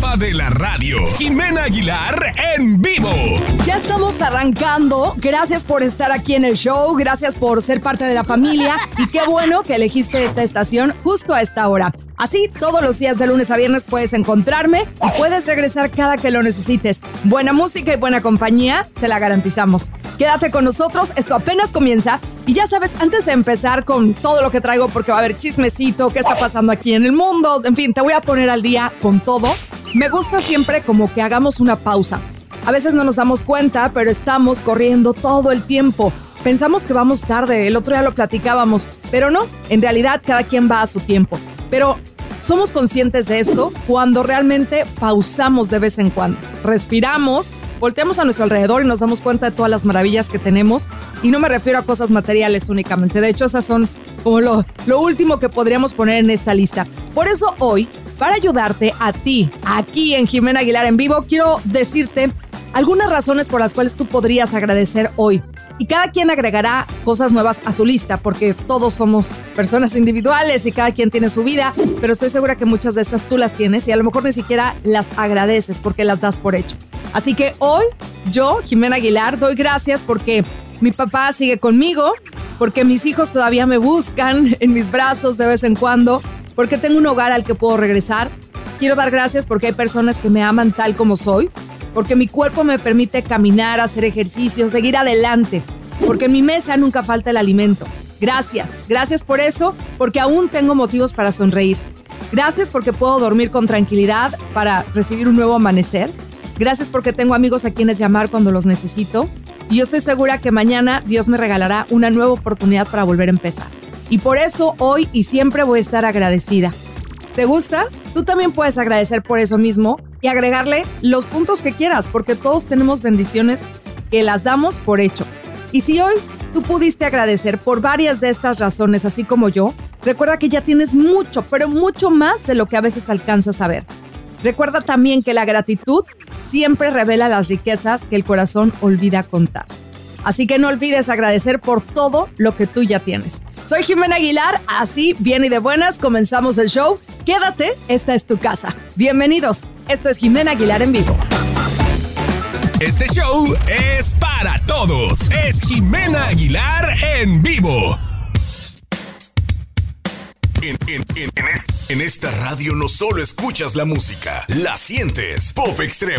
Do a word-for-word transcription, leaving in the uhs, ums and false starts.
dama de la radio, Jimena Aguilar en vivo. Ya estamos arrancando. Gracias por estar aquí en el show. Gracias por ser parte de la familia. Y qué bueno que elegiste esta estación justo a esta hora. Así, todos los días de lunes a viernes puedes encontrarme y puedes regresar cada que lo necesites. Buena música y buena compañía, te la garantizamos. Quédate con nosotros, esto apenas comienza. Y ya sabes, antes de empezar con todo lo que traigo, porque va a haber chismecito, qué está pasando aquí en el mundo, en fin, te voy a poner al día con todo. Me gusta siempre como que hagamos una pausa. A veces no nos damos cuenta, pero estamos corriendo todo el tiempo. Pensamos que vamos tarde, el otro día lo platicábamos, pero no, en realidad cada quien va a su tiempo. Pero somos conscientes de esto cuando realmente pausamos de vez en cuando. Respiramos, volteamos a nuestro alrededor y nos damos cuenta de todas las maravillas que tenemos. Y no me refiero a cosas materiales únicamente. De hecho, esas son como lo, lo último que podríamos poner en esta lista. Por eso hoy, para ayudarte a ti, aquí en Jimena Aguilar en vivo, quiero decirte algunas razones por las cuales tú podrías agradecer hoy. Y cada quien agregará cosas nuevas a su lista, porque todos somos personas individuales y cada quien tiene su vida, pero estoy segura que muchas de esas tú las tienes y a lo mejor ni siquiera las agradeces porque las das por hecho. Así que hoy, yo, Jimena Aguilar, doy gracias porque mi papá sigue conmigo, porque mis hijos todavía me buscan en mis brazos de vez en cuando, porque tengo un hogar al que puedo regresar. Quiero dar gracias porque hay personas que me aman tal como soy, porque mi cuerpo me permite caminar, hacer ejercicio, seguir adelante, porque en mi mesa nunca falta el alimento. Gracias, gracias por eso, porque aún tengo motivos para sonreír. Gracias porque puedo dormir con tranquilidad para recibir un nuevo amanecer. Gracias porque tengo amigos a quienes llamar cuando los necesito. Y yo estoy segura que mañana Dios me regalará una nueva oportunidad para volver a empezar. Y por eso hoy y siempre voy a estar agradecida. ¿Te gusta? Tú también puedes agradecer por eso mismo y agregarle los puntos que quieras, porque todos tenemos bendiciones que las damos por hecho. Y si hoy tú pudiste agradecer por varias de estas razones, así como yo, recuerda que ya tienes mucho, pero mucho más de lo que a veces alcanzas a ver. Recuerda también que la gratitud siempre revela las riquezas que el corazón olvida contar. Así que no olvides agradecer por todo lo que tú ya tienes. Soy Jimena Aguilar, así bien y de buenas comenzamos el show. Quédate, esta es tu casa. Bienvenidos, esto es Jimena Aguilar en vivo. Este show es para todos. Es Jimena Aguilar en vivo. En, en, en, en esta radio no solo escuchas la música, la sientes. Pop Extremo.